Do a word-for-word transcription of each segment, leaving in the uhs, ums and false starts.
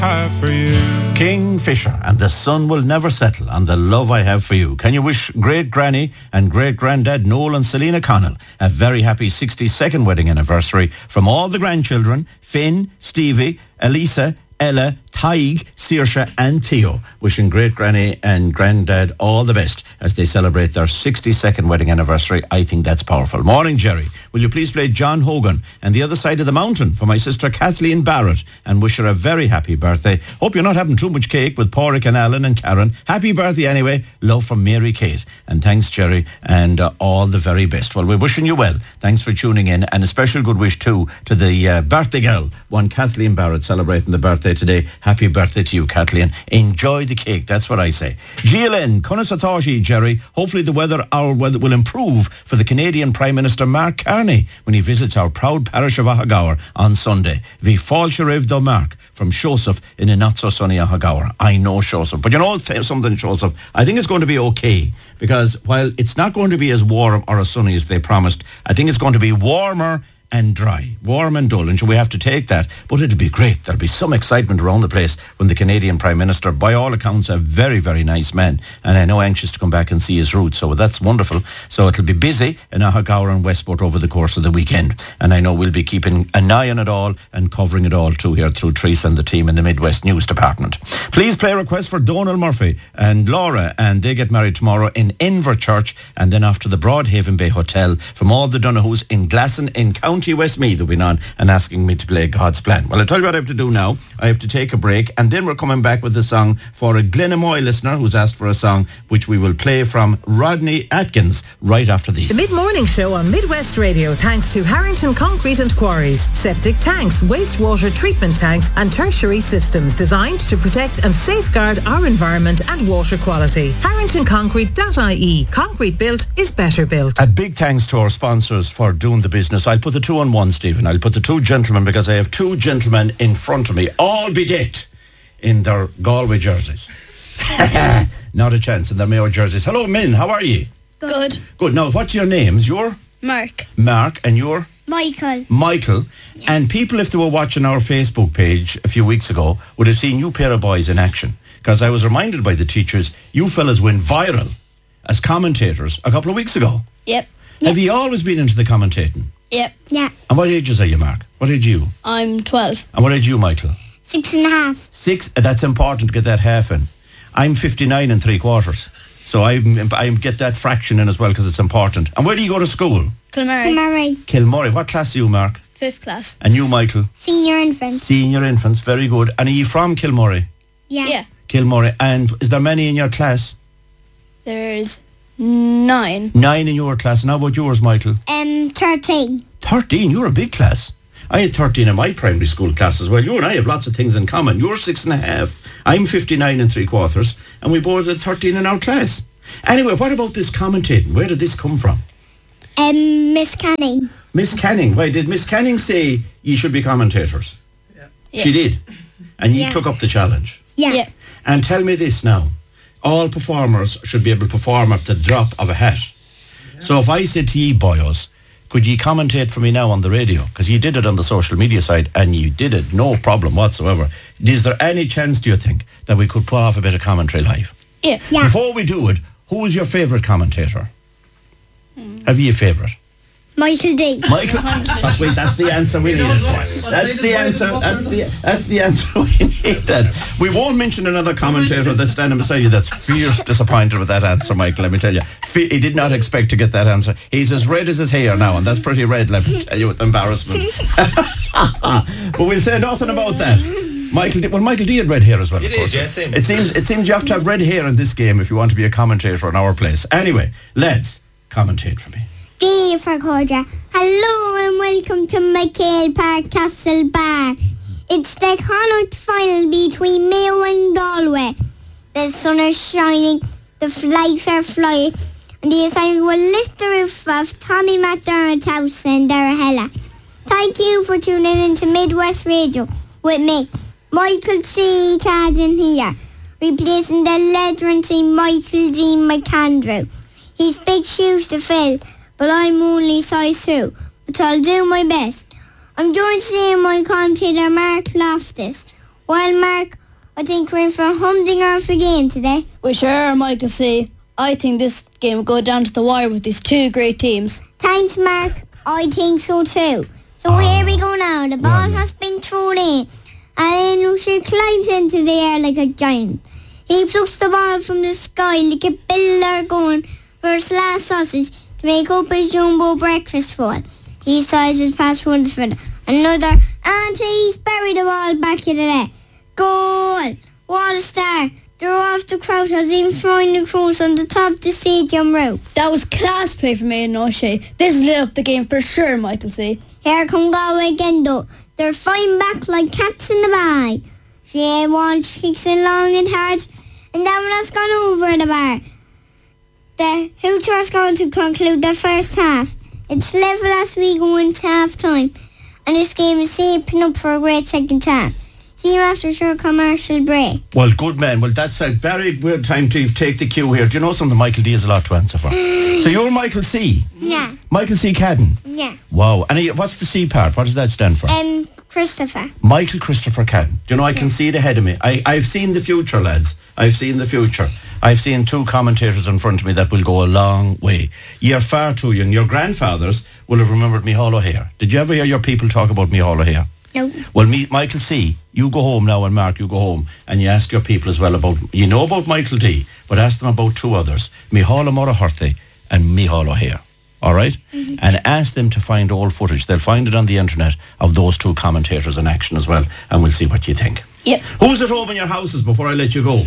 have for you. Kingfisher and the sun will never settle on the love I have for you. Can you wish great granny and great granddad Noel and Selena Connell a very happy sixty-second wedding anniversary from all the grandchildren, Finn, Stevie, Elisa, Ella, Taig, Saoirse and Theo. Wishing great granny and granddad all the best as they celebrate their sixty-second wedding anniversary. I think that's powerful. Morning, Jerry. Will you please play John Hogan and The Other Side of the Mountain for my sister Kathleen Barrett and wish her a very happy birthday. Hope you're not having too much cake with Porrick and Alan and Karen. Happy birthday anyway. Love from Mary Kate. And thanks, Jerry, and uh, all the very best. Well, we're wishing you well. Thanks for tuning in, and a special good wish too to the uh, birthday girl, one Kathleen Barrett, celebrating the birthday today. Happy birthday to you, Kathleen. Enjoy the cake, that's what I say. G L N, Conasatoshi, Jerry. Hopefully the weather, our weather will improve for the Canadian Prime Minister Mark Carney when he visits our proud parish of Ahagaur on Sunday. Vi Falshariv do Mark from Shosef in a not-so-sunny Ahagaur. I know Shosef. But you know something, Shosef? I think it's going to be okay, because while it's not going to be as warm or as sunny as they promised, I think it's going to be warmer and dry, warm and dull, and so we have to take that. But it'll be great. There'll be some excitement around the place when the Canadian Prime Minister, by all accounts, a very, very nice man, and I know anxious to come back and see his roots, so that's wonderful. So it'll be busy in Ahagaur and Westport over the course of the weekend, and I know we'll be keeping an eye on it all and covering it all too here through Teresa and the team in the Midwest News Department. Please play a request for Donal Murphy and Laura, and they get married tomorrow in Inver Church, and then after the Broadhaven Bay Hotel, from all the Donahues in Glasson in County Westmeath have been on and asking me to play God's Plan. Well, I'll tell you what I have to do now. I have to take a break, and then we're coming back with a song for a Glenamoy listener who's asked for a song, which we will play from Rodney Atkins right after these. The Mid-Morning Show on Midwest Radio, thanks to Harrington Concrete and Quarries. Septic tanks, wastewater treatment tanks and tertiary systems designed to protect and safeguard our environment and water quality. harrington concrete dot I E. Concrete built is better built. A big thanks to our sponsors for doing the business. I'll put the two on one, Stephen. I'll put the two gentlemen, because I have two gentlemen in front of me, all bedecked in their Galway jerseys. Not a chance in their Mayo jerseys. Hello, men. How are you? Good. Good. Now, what's your names? Your? Mark. Mark. And your? Michael. Michael. Yeah. And people, if they were watching our Facebook page a few weeks ago, would have seen you pair of boys in action. Because I was reminded by the teachers, you fellas went viral as commentators a couple of weeks ago. Yep. Have yep. you always been into the commentating? Yep. Yeah. And what ages are you, Mark? What age are you? I'm twelve. And what age are you, Michael? Six and a half. Six? That's important to get that half in. I'm fifty-nine and three quarters. So I I get that fraction in as well, because it's important. And where do you go to school? Kilmurray. Kilmurray. Kilmurray. What class are you, Mark? Fifth class. And you, Michael? Senior infants. Senior infants. Very good. And are you from Kilmurray? Yeah. Yeah. Kilmurray. And is there many in your class? There's nine. Nine in your class. And how about yours, Michael? Um, thirteen. Thirteen? You're a big class. I had thirteen in my primary school class as well. You and I have lots of things in common. You're six and a half. I'm fifty-nine and three quarters. And we both had thirteen in our class. Anyway, what about this commentating? Where did this come from? Um, Miss Canning. Miss Canning. Why, did Miss Canning say you should be commentators? Yeah. She did. And you Yeah. took up the challenge. Yeah. Yeah. And tell me this now. All performers should be able to perform at the drop of a hat. Yeah. So if I said to ye boyos, could ye commentate for me now on the radio? Because you did it on the social media side, and you did it, no problem whatsoever. Is there any chance, do you think, that we could put off a bit of commentary live? Yeah. Yeah. Before we do it, who is your favourite commentator? Mm. Have you a favourite? Michael D. Michael, oh, wait, that's the answer we needed. That's the answer. That's the that's the answer we needed. We won't mention another commentator that's standing beside you that's fierce disappointed with that answer, Michael. Let me tell you, he did not expect to get that answer. He's as red as his hair now, and that's pretty red. Let me tell you, with embarrassment. But we'll say nothing about that. Michael, well, Michael D had red hair as well. It of course. is, yes. It seems it seems you have to have red hair in this game if you want to be a commentator in our place. Anyway, lads, commentate for me. D for Cordia. Hello and welcome to McHale Park Castle Bar. It's the Connacht final between Mayo and Galway. The sun is shining, the flags are flying, and the assignment will lift the roof of Tommy McDermott's house in Darahella. Thank you for tuning in to Midwest Radio with me, Michael C. Cadden here, replacing the legendary Michael D. McAndrew. He's big shoes to fill, but I'm only size two, but I'll do my best. I'm joined today by commentator Mark Loftus. Well, Mark, I think we're in for a humdinger of a game today. We sure are, Michael C. I think this game will go down to the wire with these two great teams. Thanks, Mark. I think so too. So oh. here we go now. The ball Well. has been thrown in. And then she climbs into the air like a giant. He plucks the ball from the sky like a builder going for his last sausage to make up his jumbo breakfast fun. He sides his pass one defender. Another, and he's buried the ball back in the net. Goal! What a start! They're off the crowd as in flying the crows on the top of the stadium roof. That was class play from Aidan O'Shea. This lit up the game for sure, Michael C. Here come Galway again though. They're flying back like cats in the bag. Shea Walsh kicks it long and hard, and that one has gone over the bar. The Hooter has gone to conclude the first half. It's level as we go into half time, and this game is shaping up for a great second half. See you after short commercial break. Well, good man. Well, that's a very good time to take the cue here. Do you know something? Michael D has a lot to answer for. So you're Michael C. Yeah. Michael C. Cadden. Yeah. Wow. And he- what's the C part? What does that stand for? Um, Christopher. Michael Christopher Cadden. Do you know, I can see it ahead of me. I, I've seen the future, lads. I've seen the future. I've seen two commentators in front of me that will go a long way. You're far too young. Your grandfathers will have remembered Micheál O'Hare. Did you ever hear your people talk about Micheál O'Hare? No. Well, me, Michael C., you go home now, and Mark, you go home, and you ask your people as well about, you know about Michael D., but ask them about two others, Micheál O'Murray and Micheál O'Hare. All right? Mm-hmm. And ask them to find old footage. They'll find it on the internet of those two commentators in action as well, and we'll see what you think. Yep. Who's at home in your houses before I let you go?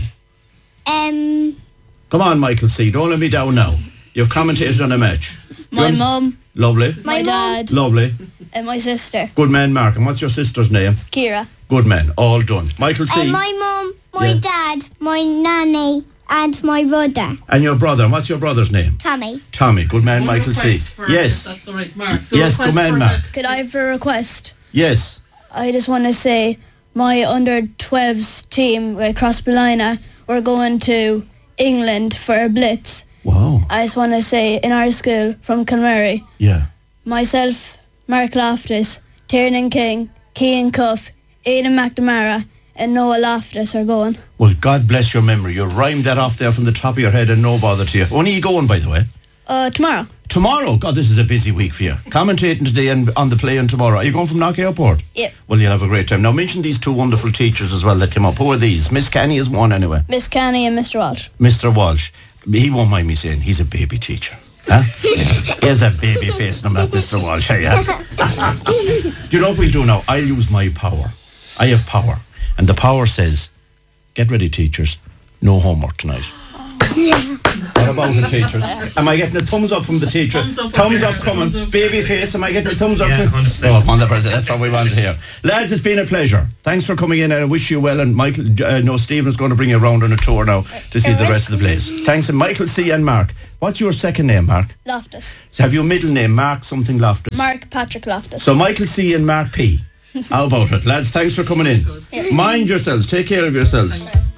Um, Come on, Michael C., don't let me down now. You've commentated on a match. My Good? mum, Lovely. my, My dad, Lovely. and my sister, Good man, Mark. And what's your sister's name? Kira. Good man. All done. Michael C. and my mum, my Yeah. dad, my nanny, and my brother, And your brother. What's your brother's name? Tommy. Tommy. Good man, One Michael C. request for- Yes. That's all right, Mark. The Yes, request good man, for Mark. the- Could I have a request? Yes. I just want to say my under twelves team, like Crossballina, we're going to England for a blitz. Wow. I just want to say in our school from Kilmary, Yeah. myself, Mark Loftus, Tiernan King, Cian Cuff, Aidan McNamara, and Noah Loftus are going. Well, God bless your memory. You rhymed that off there from the top of your head and no bother to you. When are you going, by the way? Uh, tomorrow. Tomorrow. God, this is a busy week for you. Commentating today and on the play and tomorrow. Are you going from Knock Airport? Yep. Well, you'll have a great time. Now, mention these two wonderful teachers as well that came up. Who are these? Miss Canny is one anyway. Miss Canny and Mister Walsh. Mister Walsh. He won't mind me saying he's a baby teacher. Huh? He has a baby face, no matter Mister Walsh. Yeah. Do you know what we'll do now? I'll use my power. I have power. And the power says, get ready, teachers. No homework tonight. What about the teachers? Am I getting a thumbs up from the teacher? Thumbs up, Thumbs up thumbs coming. up. Baby face, am I getting a thumbs up? Yeah, from- one hundred percent. Oh, one hundred percent. That's what we want to hear. Lads, it's been a pleasure. Thanks for coming in, and I wish you well. And Michael, uh, no, Stephen's going to bring you around on a tour now to see the rest of the place. Thanks, and Michael C. and Mark. What's your second name, Mark? Loftus. So have you a middle name, Mark something Loftus? Mark Patrick Loftus. So Michael C. and Mark P. How about it? Lads, thanks for coming in. Mind yourselves. Take care of yourselves.